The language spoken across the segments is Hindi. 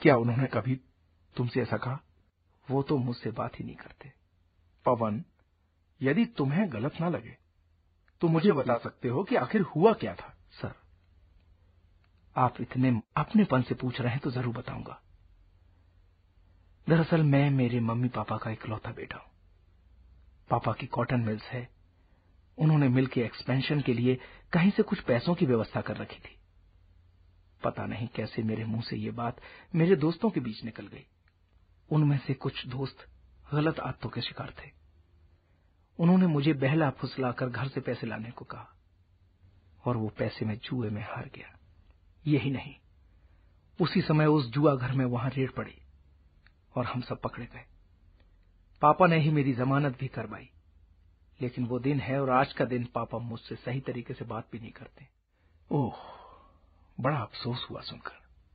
क्या उन्होंने कभी तुमसे ऐसा कहा? वो तो मुझसे बात ही नहीं करते। पवन, यदि तुम्हें गलत ना लगे तो मुझे बता सकते हो कि आखिर हुआ क्या था? सर, आप इतने अपनेपन से पूछ रहे हैं तो जरूर बताऊंगा। दरअसल मैं मेरे मम्मी पापा का इकलौता बेटा हूं। पापा की कॉटन मिल्स है। उन्होंने मिल के एक्सपेंशन के लिए कहीं से कुछ पैसों की व्यवस्था कर रखी थी। पता नहीं कैसे मेरे मुंह से ये बात मेरे दोस्तों के बीच निकल गई। उनमें से कुछ दोस्त गलत आदतों के शिकार थे। उन्होंने मुझे बहला फुसलाकर घर से पैसे लाने को कहा और वो पैसे मैं जुए में हार गया। यही नहीं, उसी समय उस जुआ घर में वहां रेड पड़ी और हम सब पकड़े गए। पापा ने ही मेरी जमानत भी करवाई। लेकिन वो दिन है और आज का दिन पापा मुझसे सही तरीके से बात भी नहीं करते। ओह, बड़ा अफसोस हुआ सुनकर।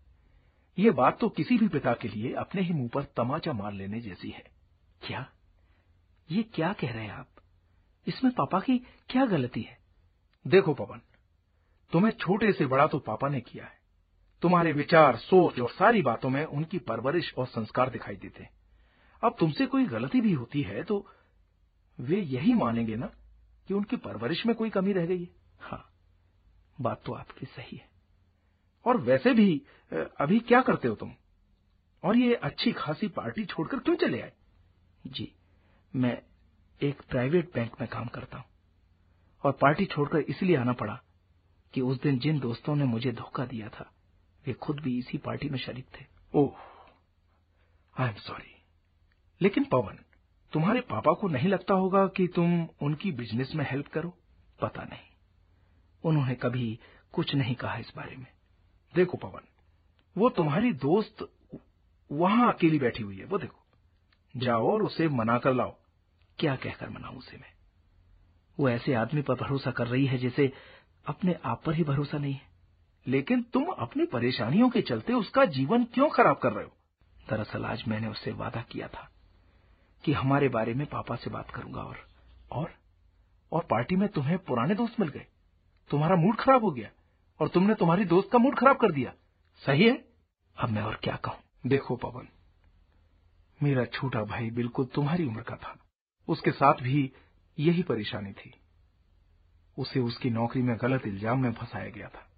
ये बात तो किसी भी पिता के लिए अपने ही मुंह पर तमाचा मार लेने जैसी है। क्या? ये क्या कह रहे हैं आप? इसमें पापा की क्या गलती है? देखो पवन, तुम्हें छोटे से बड़ा तो पापा ने किया है। तुम्हारे विचार, सोच और सारी बातों में उनकी परवरिश और संस्कार दिखाई देते हैं। अब तुमसे कोई गलती भी होती है तो वे यही मानेंगे ना कि उनकी परवरिश में कोई कमी रह गई है। हाँ, बात तो आपकी सही है। और वैसे भी अभी क्या करते हो तुम? और ये अच्छी खासी पार्टी छोड़कर क्यों चले आए? जी, मैं एक प्राइवेट बैंक में काम करता हूं और पार्टी छोड़कर इसलिए आना पड़ा कि उस दिन जिन दोस्तों ने मुझे धोखा दिया था वे खुद भी इसी पार्टी में शरीक थे। ओह, आई एम सॉरी। लेकिन पवन, तुम्हारे पापा को नहीं लगता होगा कि तुम उनकी बिजनेस में हेल्प करो? पता नहीं, उन्होंने कभी कुछ नहीं कहा इस बारे में। देखो पवन, वो तुम्हारी दोस्त वहां अकेली बैठी हुई है, वो देखो। जाओ और उसे मना कर लाओ। क्या कहकर मनाऊं उसे मैं? वो ऐसे आदमी पर भरोसा कर रही है जैसे अपने आप पर ही भरोसा नहीं है। लेकिन तुम अपनी परेशानियों के चलते उसका जीवन क्यों खराब कर रहे हो? दरअसल आज मैंने उससे वादा किया था कि हमारे बारे में पापा से बात करूंगा। और पार्टी में तुम्हें पुराने दोस्त मिल गए, तुम्हारा मूड खराब हो गया और तुमने तुम्हारी दोस्त का मूड खराब कर दिया। सही है? अब मैं और क्या कहूं? देखो पवन, मेरा छोटा भाई बिल्कुल तुम्हारी उम्र का था। उसके साथ भी यही परेशानी थी। उसे उसकी नौकरी में गलत इल्जाम में फंसाया गया था।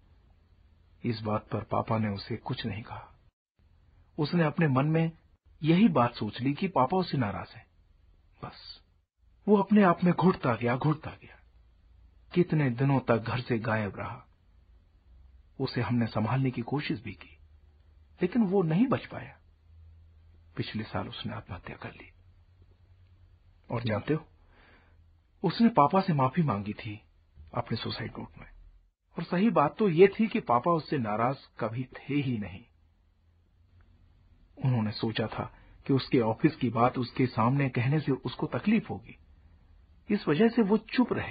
इस बात पर पापा ने उसे कुछ नहीं कहा। उसने अपने मन में यही बात सोच ली कि पापा उससे नाराज है। बस वो अपने आप में घुटता गया। कितने दिनों तक घर से गायब रहा। उसे हमने संभालने की कोशिश भी की, लेकिन वो नहीं बच पाया। पिछले साल उसने आत्महत्या कर ली। और जानते हो, उसने पापा से माफी मांगी थी अपने सुसाइड नोट में। और सही बात तो ये थी कि पापा उससे नाराज कभी थे ही नहीं। उन्होंने सोचा था कि उसके ऑफिस की बात उसके सामने कहने से उसको तकलीफ होगी, इस वजह से वो चुप रहे।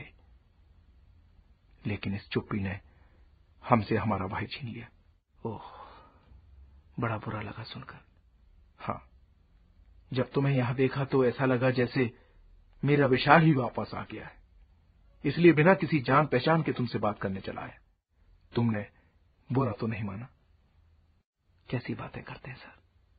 लेकिन इस चुप्पी ने हमसे हमारा भाई छीन लिया। ओह, बड़ा बुरा लगा सुनकर। हाँ, जब तुम्हें यहां देखा तो ऐसा लगा जैसे मेरा विशाल ही वापस आ गया है। इसलिए बिना किसी जान पहचान के तुमसे बात करने चला आया। तुमने बुरा तो नहीं माना? कैसी बातें करते हैं सर,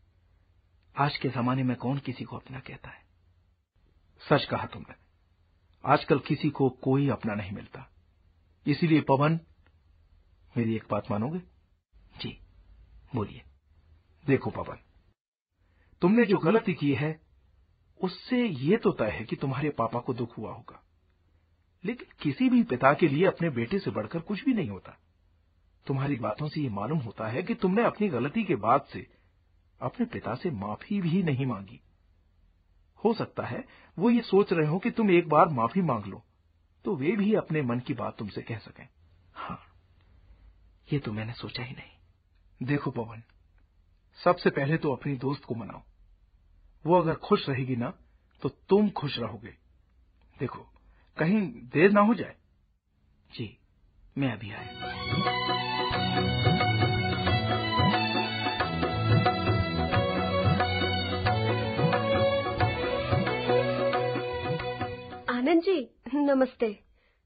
आज के जमाने में कौन किसी को अपना कहता है? सच कहा तुमने। आजकल किसी को कोई अपना नहीं मिलता। इसीलिए पवन, मेरी एक बात मानोगे? जी, बोलिए। देखो पवन, तुमने जो गलती की है उससे ये तो तय है कि तुम्हारे पापा को दुख हुआ होगा। लेकिन किसी भी पिता के लिए अपने बेटे से बढ़कर कुछ भी नहीं होता। तुम्हारी बातों से ये मालूम होता है कि तुमने अपनी गलती के बाद से अपने पिता से माफी भी नहीं मांगी। हो सकता है वो ये सोच रहे हो कि तुम एक बार माफी मांग लो तो वे भी अपने मन की बात तुमसे कह सकें। हाँ, ये तो मैंने सोचा ही नहीं। देखो पवन, सबसे पहले तो अपनी दोस्त को मनाओ। वो अगर खुश रहेगी ना तो तुम खुश रहोगे। देखो, कहीं देर ना हो जाए। जी, मैं अभी आया। आनंद जी, नमस्ते।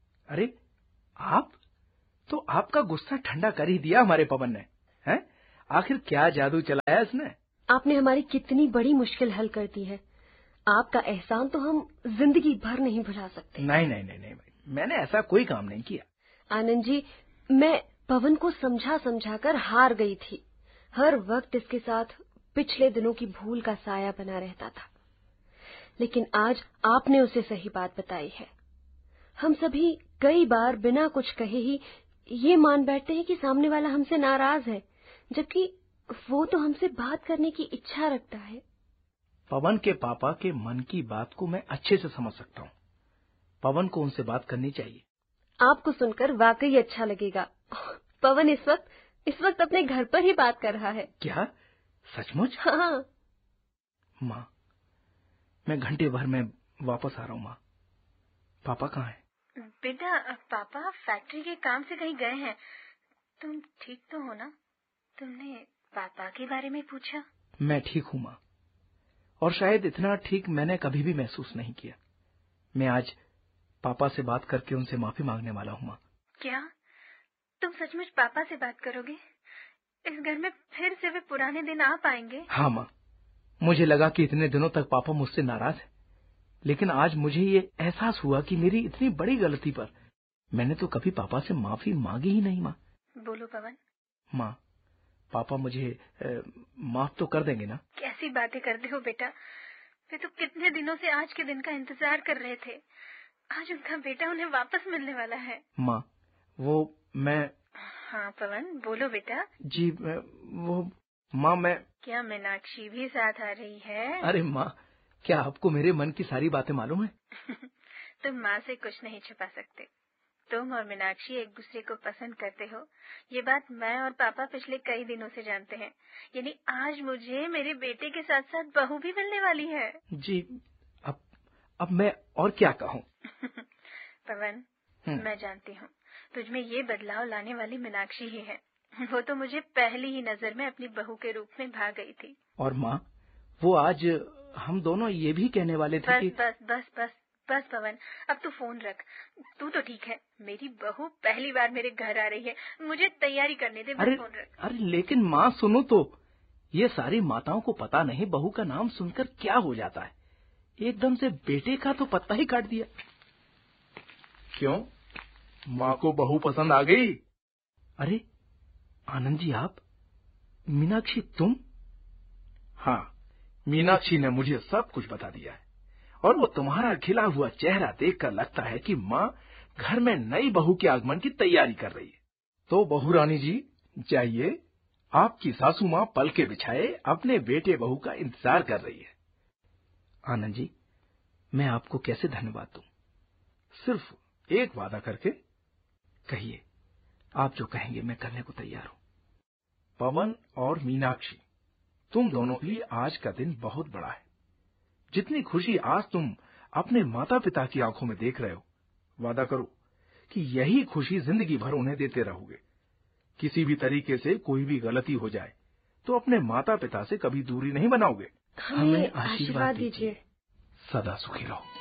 अरे आप तो, आपका गुस्सा ठंडा कर ही दिया हमारे पवन ने। हैं? आखिर क्या जादू चलाया इसने? आपने हमारी कितनी बड़ी मुश्किल हल कर दी है। आपका एहसान तो हम जिंदगी भर नहीं भुला सकते। नहीं नहीं नहीं नहीं, मैंने ऐसा कोई काम नहीं किया। आनंद जी, मैं पवन को समझा समझा कर हार गई थी। हर वक्त इसके साथ पिछले दिनों की भूल का साया बना रहता था, लेकिन आज आपने उसे सही बात बताई है। हम सभी कई बार बिना कुछ कहे ही ये मान बैठते हैं कि सामने वाला हमसे नाराज है, जबकि वो तो हमसे बात करने की इच्छा रखता है। पवन के पापा के मन की बात को मैं अच्छे से समझ सकता हूँ। पवन को उनसे बात करनी चाहिए। आपको सुनकर वाकई अच्छा लगेगा। पवन इस वक्त अपने घर पर ही बात कर रहा है। क्या? सचमुच? हाँ। माँ, मैं घंटे भर में वापस आ रहा हूँ। माँ, पापा कहाँ हैं? बेटा, पापा फैक्ट्री के काम से कहीं गए हैं। तुम ठीक तो हो ना? तुमने पापा के बारे में पूछा? मैं ठीक हूँ माँ, और शायद इतना ठीक मैंने कभी भी महसूस नहीं किया। मैं आज पापा से बात करके उनसे माफी मांगने वाला हूँ। माँ, क्या तुम सचमुच पापा से बात करोगे? इस घर में फिर से वे पुराने दिन आ पाएंगे? हाँ माँ, मुझे लगा कि इतने दिनों तक पापा मुझसे नाराज है, लेकिन आज मुझे ये एहसास हुआ कि मेरी इतनी बड़ी गलती पर मैंने तो कभी पापा से माफी मांगी ही नहीं। माँ, बोलो पवन। माँ, पापा मुझे माफ तो कर देंगे ना? कैसी बातें करते हो बेटा, वे तो कितने दिनों से आज के दिन का इंतजार कर रहे थे। आज उनका बेटा उन्हें वापस मिलने वाला है। माँ, वो मैं... हाँ पवन, बोलो बेटा। जी वो माँ, मैं... क्या मीनाक्षी भी साथ आ रही है? अरे माँ, क्या आपको मेरे मन की सारी बातें मालूम है? तुम माँ से कुछ नहीं छुपा सकते। तुम और मीनाक्षी एक दूसरे को पसंद करते हो, ये बात मैं और पापा पिछले कई दिनों से जानते हैं। यानी आज मुझे मेरे बेटे के साथ साथ बहू भी मिलने वाली है। जी, अब मैं और क्या कहूँ? पवन, मैं जानती हूँ तुझमें ये बदलाव लाने वाली मीनाक्षी ही है। वो तो मुझे पहली ही नजर में अपनी बहू के रूप में भा गई थी। और माँ, वो आज हम दोनों ये भी कहने वाले थे कि... बस पवन, अब तू फोन रख। तू तो ठीक है, मेरी बहू पहली बार मेरे घर आ रही है, मुझे तैयारी करने दे। फोन रख। अरे लेकिन माँ सुनो तो, ये सारी माताओं को पता नहीं बहू का नाम सुनकर क्या हो जाता है। एकदम से बेटे का तो पत्ता ही काट दिया। क्यों, माँ को बहू पसंद आ गई? अरे आनंद जी, आप? मीनाक्षी तुम? हाँ, मीनाक्षी ने मुझे सब कुछ बता दिया है, और वो तुम्हारा खिला हुआ चेहरा देखकर लगता है कि माँ घर में नई बहू के आगमन की तैयारी कर रही है। तो बहू रानी जी, जाइए, आपकी सासू माँ पलके बिछाए अपने बेटे बहू का इंतजार कर रही है। आनंद जी, मैं आपको कैसे धन्यवाद दूं? सिर्फ एक वादा करके। कहिए, आप जो कहेंगे मैं करने को तैयार हूं। पवन और मीनाक्षी, तुम दोनों के लिए आज का दिन बहुत बड़ा है। जितनी खुशी आज तुम अपने माता पिता की आंखों में देख रहे हो, वादा करो कि यही खुशी जिंदगी भर उन्हें देते रहोगे। किसी भी तरीके से कोई भी गलती हो जाए तो अपने माता पिता से कभी दूरी नहीं बनाओगे। हमें आशीर्वाद दीजिए। सदा सुखी रहो।